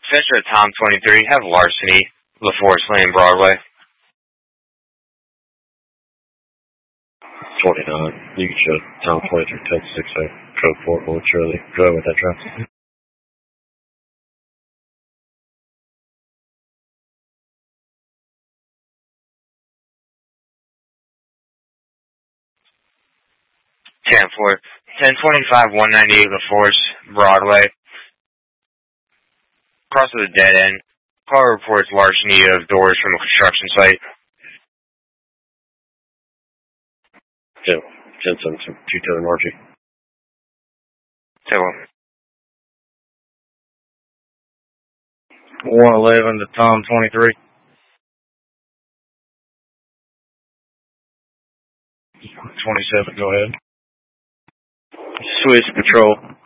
Fisher at Tom 23, have larceny, LaForest Lane, Broadway. 29, you can show Tom 23, 10-6, code 4, Bullet Charlie. Go ahead with that traffic. Ten 1025, 198 LaForest, Broadway. Across the dead end. Car reports larceny of doors from the construction site. 10-7, 210 Margie. 111 to Tom 23. 27, go ahead. Swiss Patrol.